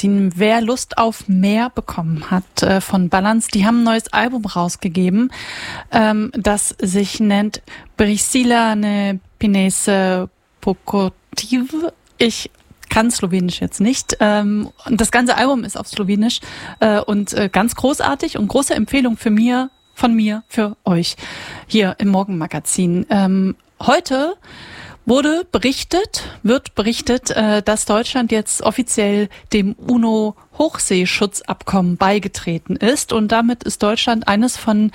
Morgenmagazin. Wer Lust auf mehr bekommen hat von Balance, die haben ein neues Album rausgegeben, das sich nennt Priscilla ne Pinese Pokotiv. Ich kann Slowenisch jetzt nicht. Das ganze Album ist auf Slowenisch und ganz großartig und große Empfehlung von mir für euch hier im Morgenmagazin. Heute wird berichtet, dass Deutschland jetzt offiziell dem UNO-Hochseeschutzabkommen beigetreten ist. Und damit ist Deutschland eines von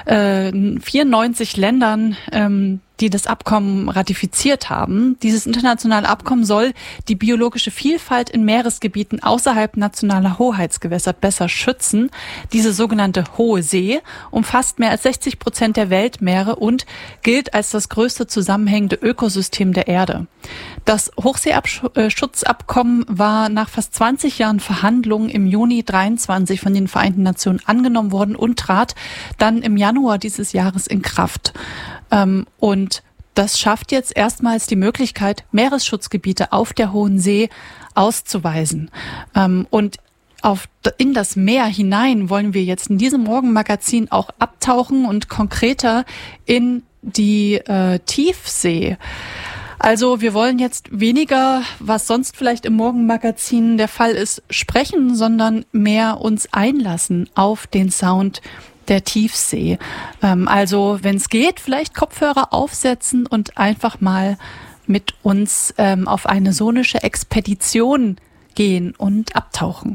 94 Ländern, die das Abkommen ratifiziert haben. Dieses internationale Abkommen soll die biologische Vielfalt in Meeresgebieten außerhalb nationaler Hoheitsgewässer besser schützen. Diese sogenannte Hohe See umfasst mehr als 60% der Weltmeere und gilt als das größte zusammenhängende Ökosystem der Erde. Das Hochseeschutzabkommen war nach fast 20 Jahren Verhandlungen im Juni 23 von den Vereinten Nationen angenommen worden und trat dann im Januar dieses Jahres in Kraft. Und das schafft jetzt erstmals die Möglichkeit, Meeresschutzgebiete auf der Hohen See auszuweisen. Und in das Meer hinein wollen wir jetzt in diesem Morgenmagazin auch abtauchen und konkreter in die Tiefsee. Also wir wollen jetzt weniger, was sonst vielleicht im Morgenmagazin der Fall ist, sprechen, sondern mehr uns einlassen auf den Sound der Tiefsee. Also wenn es geht, vielleicht Kopfhörer aufsetzen und einfach mal mit uns auf eine sonische Expedition gehen und abtauchen.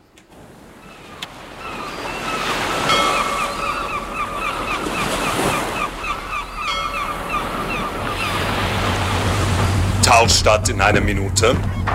Tauchstart in einer Minute.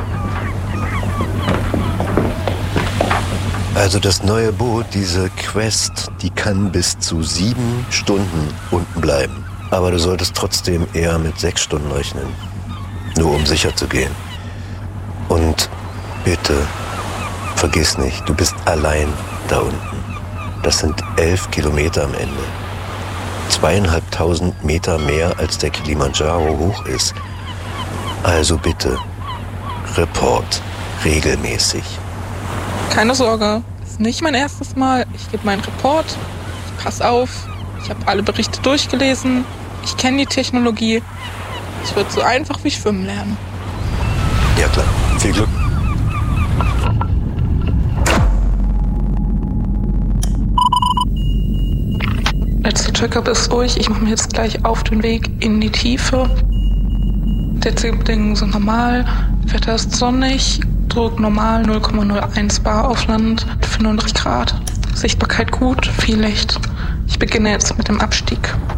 Also das neue Boot, diese Quest, die kann bis zu 7 Stunden unten bleiben. Aber du solltest trotzdem eher mit 6 Stunden rechnen. Nur um sicher zu gehen. Und bitte, vergiss nicht, du bist allein da unten. Das sind 11 Kilometer am Ende. 2.500 Meter mehr als der Kilimanjaro hoch ist. Also bitte, Report regelmäßig. Keine Sorge, ist nicht mein erstes Mal. Ich gebe meinen Report, ich pass auf, ich habe alle Berichte durchgelesen, ich kenne die Technologie. Es wird so einfach wie Schwimmen lernen. Ja klar, viel Glück. Letzter Check-up ist durch. Ich mache mich jetzt gleich auf den Weg in die Tiefe. Die Bedingungen sind normal, Wetter ist sonnig, Druck normal, 0,01 bar auf Land, 35 Grad. Sichtbarkeit gut, viel Licht. Ich beginne jetzt mit dem Abstieg.